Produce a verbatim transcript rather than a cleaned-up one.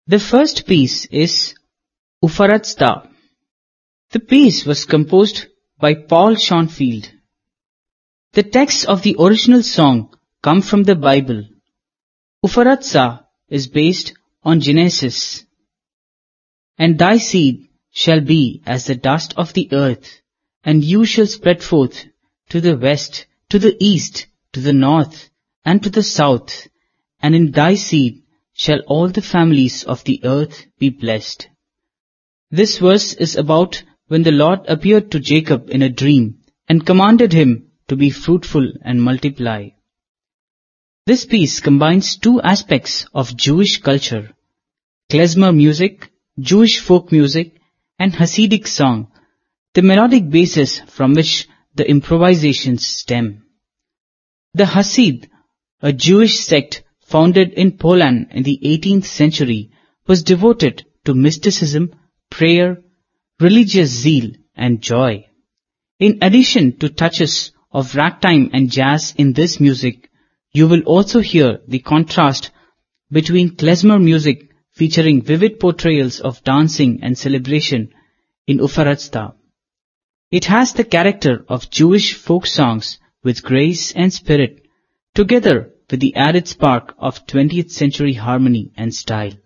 The first piece is Ufarazda. The piece was composed by Paul Schoenfield. The texts of the original song come from the Bible. Ufarazda is based on Genesis. And thy seed shall be as the dust of the earth, and you shall spread forth to the west, to the east, to the north, and to the south, and in thy seed shall all the families of the earth be blessed. This verse is about when the Lord appeared to Jacob in a dream and commanded him to be fruitful and multiply. This piece combines two aspects of Jewish culture: klezmer music, Jewish folk music, and Hasidic song, the melodic basis from which the improvisations stem. The Hasid, a Jewish sect founded in Poland in the eighteenth century, was devoted to mysticism, prayer, religious zeal, and joy. In addition to touches of ragtime and jazz in this music, you will also hear the contrast between klezmer music featuring vivid portrayals of dancing and celebration in Ufarazda. It has the character of Jewish folk songs with grace and spirit, together with the added spark of twentieth century harmony and style.